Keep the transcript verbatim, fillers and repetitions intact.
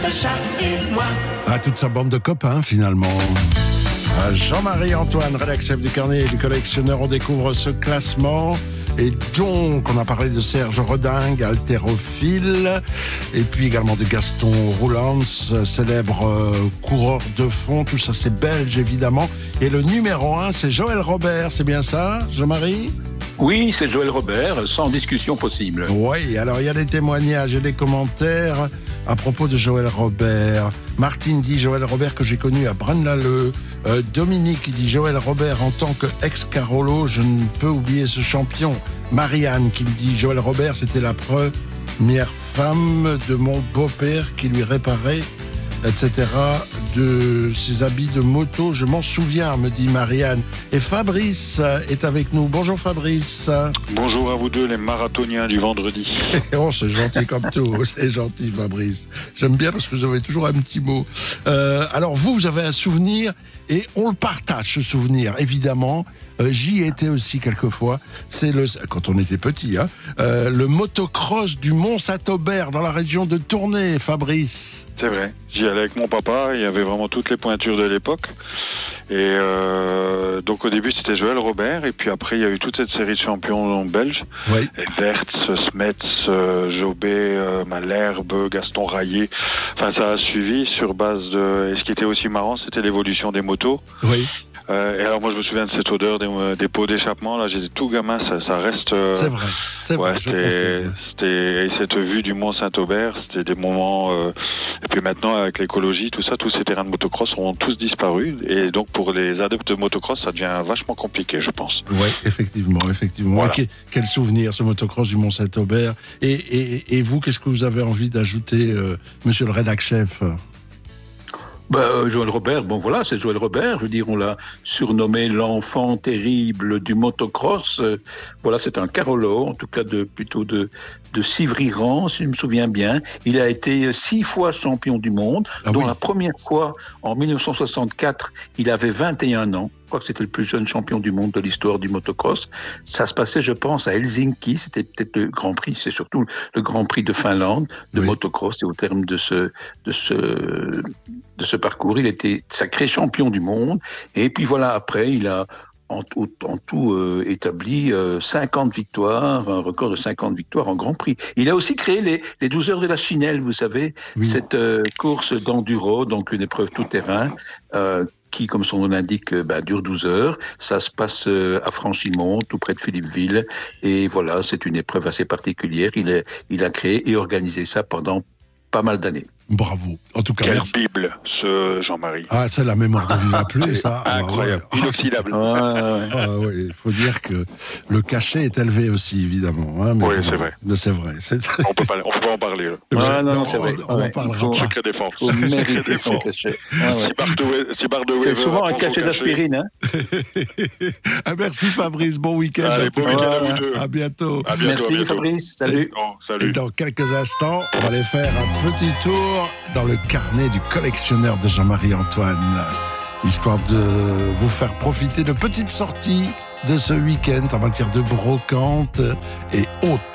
de chat et moi. Ah, toute sa bande de copains, finalement. Jean-Marie Antoine, rédacteur chef du carnet et du collectionneur, on découvre ce classement. Et donc, on a parlé de Serge Redingue, haltérophile, et puis également de Gaston Roulans, célèbre euh, coureur de fond. Tout ça, c'est belge, évidemment. Et le numéro un, c'est Joël Robert. C'est bien ça, Jean-Marie ? Oui, c'est Joël Robert, sans discussion possible. Oui, alors il y a des témoignages et des commentaires à propos de Joël Robert. Martine dit Joël Robert que j'ai connu à Braine-l'Alleud. Euh, Dominique dit Joël Robert en tant qu'ex-Carolo, je ne peux oublier ce champion. Marianne qui me dit Joël Robert, c'était la première femme de mon beau-père qui lui réparait, et cetera, de ses habits de moto. Je m'en souviens, me dit Marianne. Et Fabrice est avec nous. Bonjour Fabrice. Bonjour à vous deux, les marathoniens du vendredi. Oh, c'est gentil comme tout. C'est gentil, Fabrice. J'aime bien parce que vous avez toujours un petit mot. Euh, alors vous, vous avez un souvenir et on le partage, ce souvenir, évidemment. Euh, j'y étais aussi quelquefois. C'est le, quand on était petit, hein, euh, le motocross du Mont-Saint-Aubert dans la région de Tournai, Fabrice. C'est vrai. J'y allais avec mon papa. Il y avait vraiment toutes les pointures de l'époque. Et euh, donc au début c'était Joël Robert et puis après il y a eu toute cette série de champions belges. Oui. Et Wertz, Smets, euh, Jobé, euh, Malherbe, Gaston Rayet. Enfin ça a suivi sur base de... Et ce qui était aussi marrant c'était l'évolution des motos. Oui. Euh, et alors moi je me souviens de cette odeur des, des pots d'échappement. Là j'étais tout gamin, ça, ça reste... Euh... C'est vrai, c'est ouais, vrai, je c'était, confirme. c'était, et cette vue du Mont Saint-Aubert, c'était des moments... Euh... Et puis maintenant avec l'écologie, tout ça, tous ces terrains de motocross ont tous disparu. Et donc pour les adeptes de motocross, ça devient vachement compliqué, je pense. Oui, effectivement, effectivement. Voilà. Quel, quel souvenir, ce motocross du Mont-Saint-Aubert. Et, et, et vous, qu'est-ce que vous avez envie d'ajouter, euh, monsieur le rédac-chef ? Ben, euh, Joël Robert, bon voilà, c'est Joël Robert. Je veux dire, on l'a surnommé l'enfant terrible du motocross. Euh, voilà, c'est un Carolo, en tout cas de plutôt de de Civry-Rans, si je me souviens bien. Il a été six fois champion du monde, Ah dont oui. la première fois en mille neuf cent soixante-quatre, il avait vingt et un ans. Je crois que c'était le plus jeune champion du monde de l'histoire du motocross. Ça se passait, je pense, à Helsinki. C'était peut-être le Grand Prix, c'est surtout le Grand Prix de Finlande de Oui. motocross. Et au terme de ce de ce de ce parcours, il était sacré champion du monde. Et puis voilà, après, il a en tout, en tout euh, établi euh, cinquante victoires, un record de cinquante victoires en Grand Prix. Il a aussi créé les, les douze heures de la Chinelle, vous savez, Oui. cette euh, course d'enduro, donc une épreuve tout-terrain, euh, qui, comme son nom l'indique, euh, bah, dure douze heures. Ça se passe euh, à Franchimont, tout près de Philippeville. Et voilà, c'est une épreuve assez particulière. Il, est, il a créé et organisé ça pendant pas mal d'années. Bravo. En tout cas, Quelle merci. Bible, ce Jean-Marie. Ah, c'est la mémoire de Viva Plus, ça. Ah, Incroyable, ouais. inoxydable. Ah, ouais. Ah, oui, il faut dire que le cachet est élevé aussi, évidemment. Hein, mais Oui, bon, c'est vrai. mais c'est vrai. C'est très... On peut pas, on peut pas en parler. Là. Ah, non, Non, c'est vrai. on- on Ouais, en parlera il faut- pas. Secret défense. faut mériter son cachet. Ah, ouais. Si Bardot, si Bardot C'est Weber souvent un apprend cachet son d'aspirine. Hein. Ah, merci Fabrice, bon week-end. Allez, en tout bon cas. week-end à Voilà. vous deux. À bientôt. À bientôt, à Merci bientôt. Fabrice, salut. Oh, Et salut. dans quelques instants, on va aller faire un petit tour dans le carnet du collectionneur de Jean-Marie Antoine, histoire de vous faire profiter de petites sorties de ce week-end en matière de brocante et autres.